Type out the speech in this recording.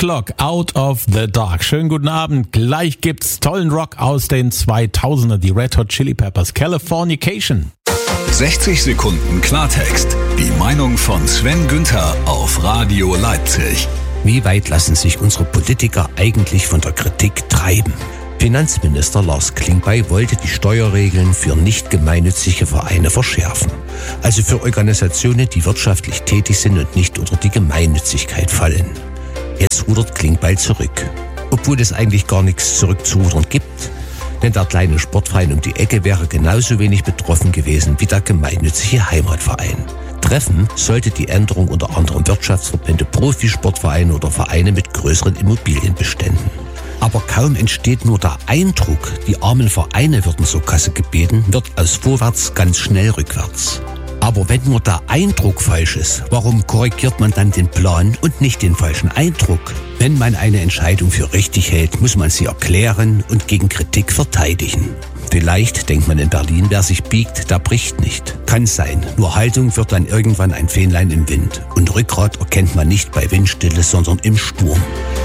Clock, Out of the Dark. Schönen guten Abend. Gleich gibt's tollen Rock aus den 2000er, die Red Hot Chili Peppers, Californication. 60 Sekunden Klartext. Die Meinung von Sven Günther auf Radio Leipzig. Wie weit lassen sich unsere Politiker eigentlich von der Kritik treiben? Finanzminister Lars Klingbeil wollte die Steuerregeln für nicht gemeinnützige Vereine verschärfen. Also für Organisationen, die wirtschaftlich tätig sind und nicht unter die Gemeinnützigkeit fallen. Jetzt rudert Klingbeil zurück. Obwohl es eigentlich gar nichts zurückzurudern gibt. Denn der kleine Sportverein um die Ecke wäre genauso wenig betroffen gewesen wie der gemeinnützige Heimatverein. Treffen sollte die Änderung unter anderem Wirtschaftsverbände, Profisportvereine oder Vereine mit größeren Immobilienbeständen. Aber kaum entsteht nur der Eindruck, die armen Vereine würden zur Kasse gebeten, wird aus vorwärts ganz schnell rückwärts. Aber wenn nur der Eindruck falsch ist, warum korrigiert man dann den Plan und nicht den falschen Eindruck? Wenn man eine Entscheidung für richtig hält, muss man sie erklären und gegen Kritik verteidigen. Vielleicht denkt man in Berlin, wer sich biegt, der bricht nicht. Kann sein, nur Haltung wird dann irgendwann ein Fähnlein im Wind. Und Rückgrat erkennt man nicht bei Windstille, sondern im Sturm.